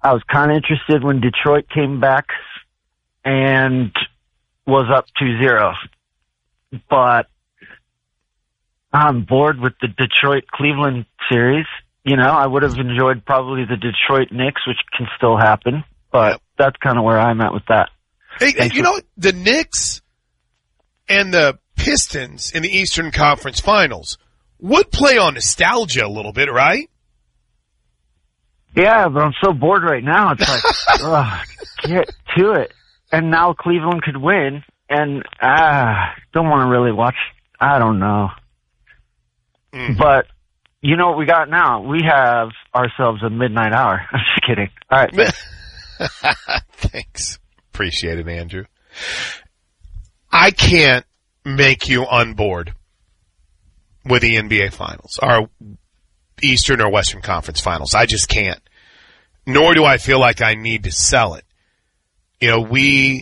I was kind of interested when Detroit came back and was up 2-0. But I'm bored with the Detroit-Cleveland series. You know, I would have enjoyed probably the Detroit-Knicks, which can still happen. But that's kind of where I'm at with that. Hey, you know, the Knicks and the Pistons in the Eastern Conference Finals would play on nostalgia a little bit, right? Yeah, but I'm so bored right now. It's like, ugh, get to it. And now Cleveland could win, and don't want to really watch. I don't know. But you know what we got now? We have ourselves a midnight hour. I'm just kidding. All right. Thanks. Appreciate it, Andrew. I can't make you unbored with the NBA Finals, or Eastern or Western Conference Finals. I just can't. Nor do I feel like I need to sell it. You know,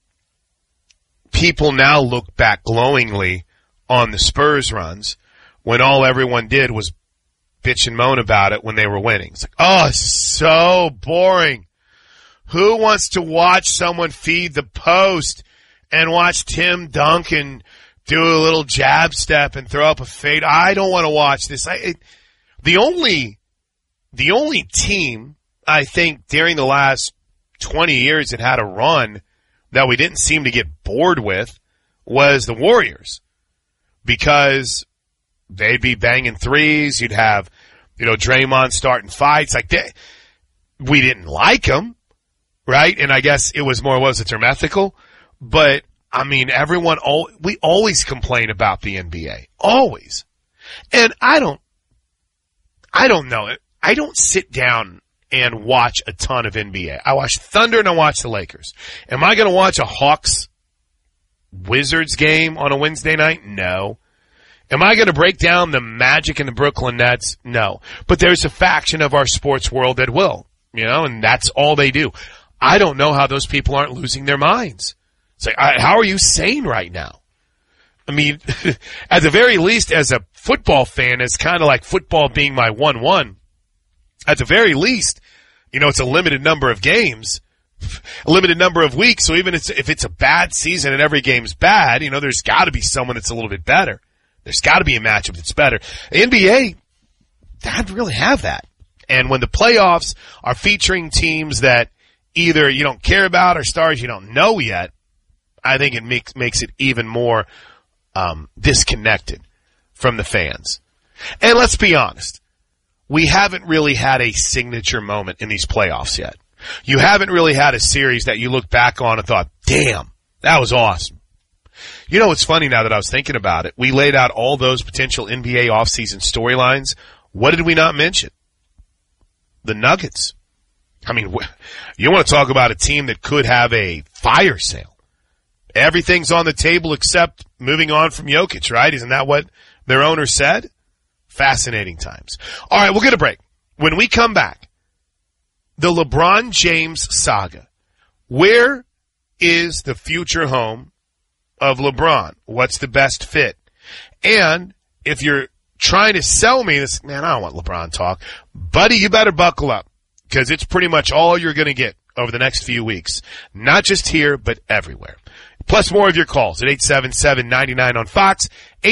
people now look back glowingly on the Spurs runs when all everyone did was bitch and moan about it when they were winning. It's like, oh, so boring. Who wants to watch someone feed the post and watch Tim Duncan do a little jab step and throw up a fade? I don't want to watch this. The only team, I think, during the last 20 years that had a run that we didn't seem to get bored with was the Warriors, because they'd be banging threes. You'd have, you know, Draymond starting fights like that. We didn't like them, right? And I guess it was more, was it their ethical? But I mean, we always complain about the NBA, always. And I don't know it. I don't sit down and watch a ton of NBA. I watch Thunder and I watch the Lakers. Am I going to watch a Hawks-Wizards game on a Wednesday night? No. Am I going to break down the Magic and the Brooklyn Nets? No. But there's a faction of our sports world that will, you know, and that's all they do. I don't know how those people aren't losing their minds. It's like, how are you sane right now? I mean, at the very least, as a football fan, it's kind of like football being my 1-1. At the very least, you know, it's a limited number of games, a limited number of weeks. So even if it's a bad season and every game's bad, you know, there's got to be someone that's a little bit better. There's got to be a matchup that's better. The NBA doesn't really have that. And when the playoffs are featuring teams that either you don't care about or stars you don't know yet, I think it makes it even more disconnected from the fans. And let's be honest. We haven't really had a signature moment in these playoffs yet. You haven't really had a series that you look back on and thought, damn, that was awesome. You know what's funny now that I was thinking about it? We laid out all those potential NBA offseason storylines. What did we not mention? The Nuggets. I mean, you want to talk about a team that could have a fire sale. Everything's on the table except moving on from Jokic, right? Isn't that what their owner said? Fascinating times. All right, we'll get a break. When we come back, the LeBron James saga. Where is the future home of LeBron? What's the best fit? And if you're trying to sell me this, man, I don't want LeBron talk. Buddy, you better buckle up, because it's pretty much all you're going to get over the next few weeks. Not just here, but everywhere. Plus more of your calls at 877-99 on Fox,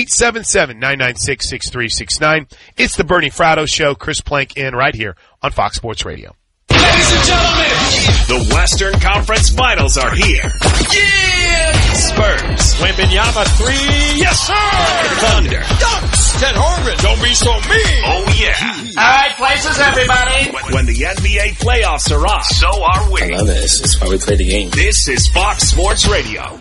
877-996-6369. It's the Bernie Fratto Show. Chris Plank in right here on Fox Sports Radio. Ladies and gentlemen, the Western Conference Finals are here. Yeah! Spurs. Wembanyama 3. Yes, sir! Thunder. Dunks. Ted Horgan. Don't be so mean. Oh, yeah. All right, places, everybody. When the NBA playoffs are on, so are we. I love this. It's why we play the game. This is Fox Sports Radio.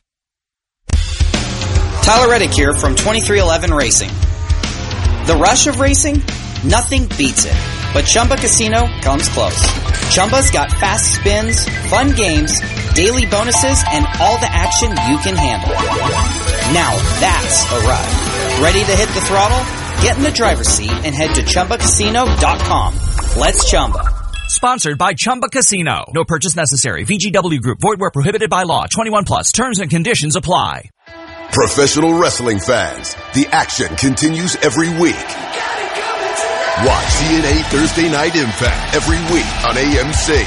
Tyler Reddick here from 2311 Racing. The rush of racing? Nothing beats it. But Chumba Casino comes close. Chumba's got fast spins, fun games, daily bonuses, and all the action you can handle. Now that's a ride. Ready to hit the throttle? Get in the driver's seat and head to ChumbaCasino.com. Let's Chumba. Sponsored by Chumba Casino. No purchase necessary. VGW Group. Void where prohibited by law. 21 plus. Terms and conditions apply. Professional wrestling fans, the action continues every week. Watch TNA Thursday Night Impact every week on AMC.